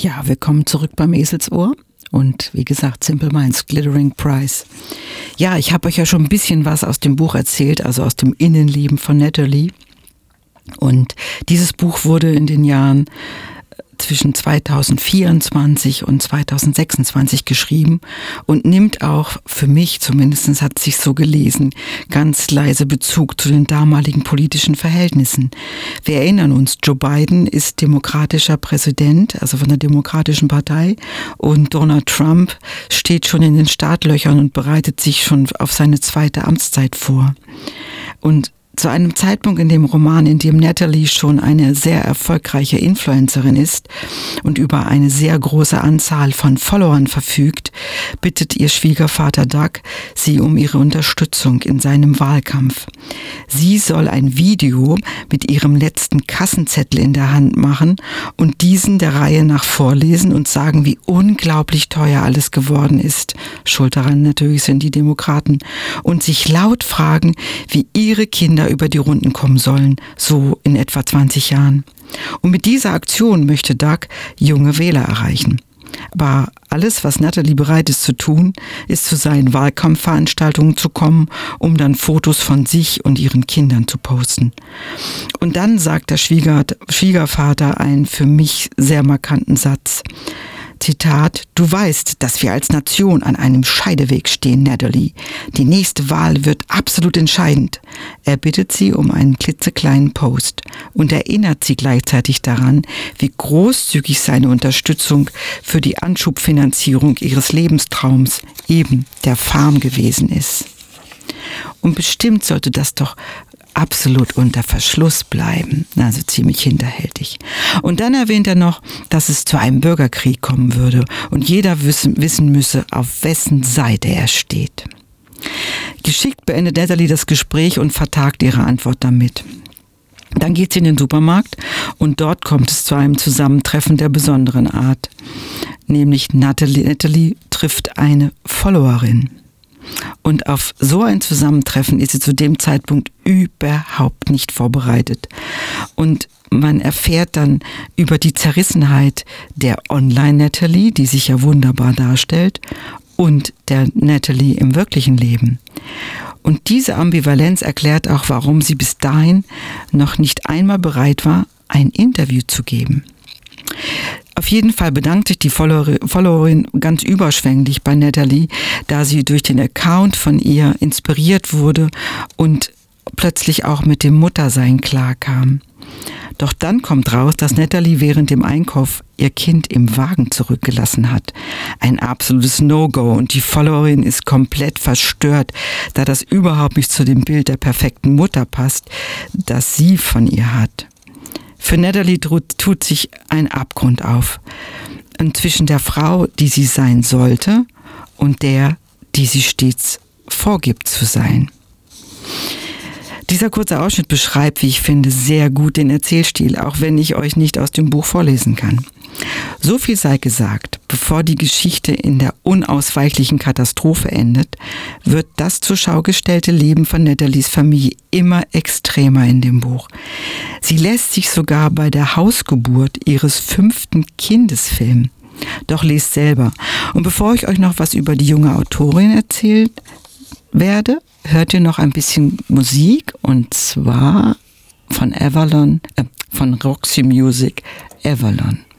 Ja, willkommen zurück beim Eselsohr und wie gesagt, Simple Minds, Glittering Prize. Ja, ich habe euch ja schon ein bisschen was aus dem Buch erzählt, also aus dem Innenleben von Natalie. Und dieses Buch wurde in den Jahren zwischen 2024 und 2026 geschrieben und nimmt auch, für mich zumindest hat es sich so gelesen, ganz leise Bezug zu den damaligen politischen Verhältnissen. Wir erinnern uns, Joe Biden ist demokratischer Präsident, also von der Demokratischen Partei, und Donald Trump steht schon in den Startlöchern und bereitet sich schon auf seine zweite Amtszeit vor. Und zu einem Zeitpunkt in dem Roman, in dem Natalie schon eine sehr erfolgreiche Influencerin ist und über eine sehr große Anzahl von Followern verfügt, bittet ihr Schwiegervater Doug sie um ihre Unterstützung in seinem Wahlkampf. Sie soll ein Video mit ihrem letzten Kassenzettel in der Hand machen und diesen der Reihe nach vorlesen und sagen, wie unglaublich teuer alles geworden ist. Schuld daran natürlich sind die Demokraten. Und sich laut fragen, wie ihre Kinder über die Runden kommen sollen, so in etwa 20 Jahren. Und mit dieser Aktion möchte Doug junge Wähler erreichen. Aber alles, was Natalie bereit ist zu tun, ist zu seinen Wahlkampfveranstaltungen zu kommen, um dann Fotos von sich und ihren Kindern zu posten. Und dann sagt der Schwiegervater einen für mich sehr markanten Satz. Zitat, du weißt, dass wir als Nation an einem Scheideweg stehen, Natalie. Die nächste Wahl wird absolut entscheidend. Er bittet sie um einen klitzekleinen Post und erinnert sie gleichzeitig daran, wie großzügig seine Unterstützung für die Anschubfinanzierung ihres Lebenstraums, eben der Farm, gewesen ist. Und bestimmt sollte das doch absolut unter Verschluss bleiben, also ziemlich hinterhältig. Und dann erwähnt er noch, dass es zu einem Bürgerkrieg kommen würde und jeder wissen müsse, auf wessen Seite er steht. Geschickt beendet Natalie das Gespräch und vertagt ihre Antwort damit. Dann geht sie in den Supermarkt und dort kommt es zu einem Zusammentreffen der besonderen Art. Nämlich Natalie trifft eine Followerin. Und auf so ein Zusammentreffen ist sie zu dem Zeitpunkt überhaupt nicht vorbereitet. Und man erfährt dann über die Zerrissenheit der Online-Natalie, die sich ja wunderbar darstellt, und der Natalie im wirklichen Leben. Und diese Ambivalenz erklärt auch, warum sie bis dahin noch nicht einmal bereit war, ein Interview zu geben. Auf jeden Fall bedankt sich die Followerin ganz überschwänglich bei Natalie, da sie durch den Account von ihr inspiriert wurde und plötzlich auch mit dem Muttersein klarkam. Doch dann kommt raus, dass Natalie während dem Einkauf ihr Kind im Wagen zurückgelassen hat. Ein absolutes No-Go und die Followerin ist komplett verstört, da das überhaupt nicht zu dem Bild der perfekten Mutter passt, das sie von ihr hat. Für Natalie tut sich ein Abgrund auf. Und zwischen der Frau, die sie sein sollte, und der, die sie stets vorgibt zu sein. Dieser kurze Ausschnitt beschreibt, wie ich finde, sehr gut den Erzählstil, auch wenn ich euch nicht aus dem Buch vorlesen kann. So viel sei gesagt, bevor die Geschichte in der unausweichlichen Katastrophe endet, wird das zur Schau gestellte Leben von Natalies Familie immer extremer in dem Buch. Sie lässt sich sogar bei der Hausgeburt ihres 5. Kindes filmen. Doch lest selber. Und bevor ich euch noch was über die junge Autorin erzählt werde, hört ihr noch ein bisschen Musik, und zwar von Avalon, von Roxy Music, Avalon.